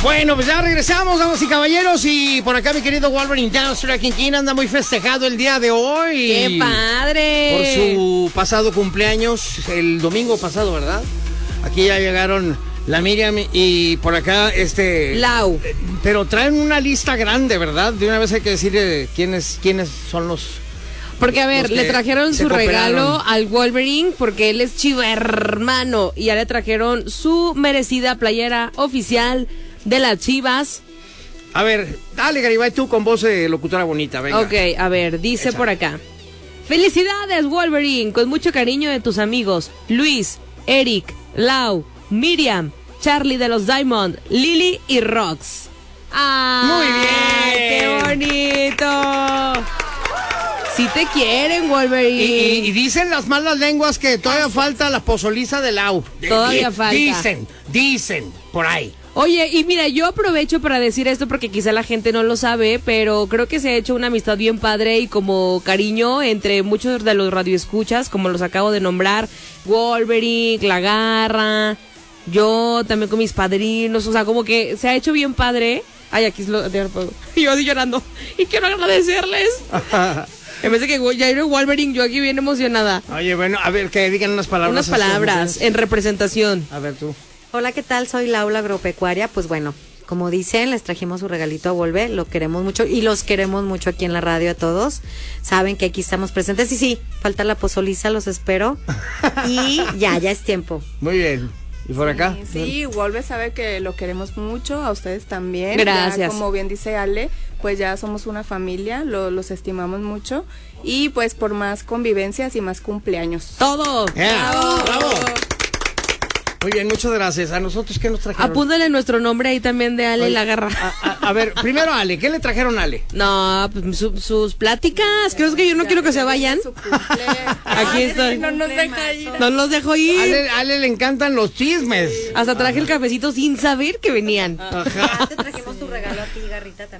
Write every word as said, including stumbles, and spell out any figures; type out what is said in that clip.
Bueno, pues ya regresamos, damas y caballeros, y por acá mi querido Wolverine Downstreet King anda muy festejado el día de hoy. ¡Qué padre! Por su pasado cumpleaños, el domingo pasado, ¿verdad? Aquí ya llegaron la Miriam y por acá este... Lau. Pero traen una lista grande, ¿verdad? De una vez hay que decir eh, quiénes, quiénes son los... Porque, a ver, le trajeron su regalo al Wolverine porque él es chivo hermano. Y ya le trajeron su merecida playera oficial de las Chivas. A ver, dale, Garibay, tú con voz de locutora bonita, venga. Ok, a ver, dice Esa. por acá. Felicidades, Wolverine, con mucho cariño de tus amigos Luis, Eric, Lau, Miriam, Charlie de los Diamond, Lily y Rox. ¡Ah! Muy bien. ¡Qué bonito! Si te quieren, Wolverine. Y, y, y dicen las malas lenguas que todavía falta la pozoliza de Lau. Todavía Di- falta. Dicen, dicen, por ahí. Oye, y mira, yo aprovecho para decir esto porque quizá la gente no lo sabe, pero creo que se ha hecho una amistad bien padre y como cariño entre muchos de los radioescuchas, como los acabo de nombrar, Wolverine, La Garra, yo también con mis padrinos, o sea, como que se ha hecho bien padre. Ay, aquí es lo... Y yo así llorando, y quiero agradecerles. En vez de que Jairo Wolverine, yo aquí bien emocionada. Oye, bueno, a ver, que digan unas palabras. Unas palabras en representación. A ver, tú. Hola, ¿qué tal? Soy Laura Agropecuaria. Pues bueno, como dicen, les trajimos su regalito a Volve. Lo queremos mucho y los queremos mucho aquí en la radio a todos. Saben que aquí estamos presentes. Y sí, falta la pozoliza, los espero. Y ya, ya es tiempo. Muy bien. ¿Y por acá? Sí, sí, Wolve sabe que lo queremos mucho, a ustedes también. Gracias. Ya, como bien dice Ale, pues ya somos una familia, lo, los estimamos mucho. Y pues por más convivencias y más cumpleaños. ¡Todo! Yeah. ¡Bravo! ¡Bravo! Muy bien, muchas gracias. ¿A nosotros qué nos trajeron? Apúntale nuestro nombre ahí también de Ale Oye, La Garra. A, a- a ver, primero Ale, ¿qué le trajeron a Ale? No, pues su- sus pláticas. Creo que yo no quiero que se vayan. Su cumple. Aquí estoy. No nos deja ir. No los dejo ir. Ale, a Ale le encantan los chismes. Hasta traje el cafecito sin saber que venían. Ajá. Te trajimos tu regalo a ti, Garrita, también.